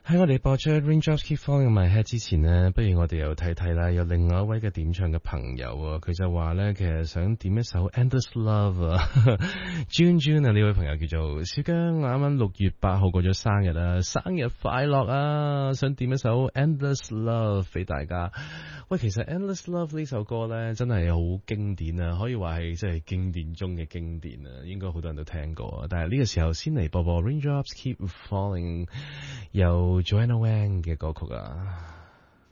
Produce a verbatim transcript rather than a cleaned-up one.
喺我哋播出 Raindrops Keep Falling on My Head 之前呢，不如我哋又睇睇啦，有另外一位嘅點唱嘅朋友啊，佢就話呢，其實想點一首 Endless Love 啊，June June 啊，呢位朋友叫做小姜，我啱啱六月八號過咗生日啊，生日快樂啊，想點一首 Endless Love 俾大家。喂，其實 Endless Love 呢首歌呢，真係好經典啊，可以話係即係經典中嘅經典啊，應該好多人都聽過啊。但係呢個時候先嚟播播 Raindrops Keep Falling 由 Joanna Wang 嘅歌曲啊。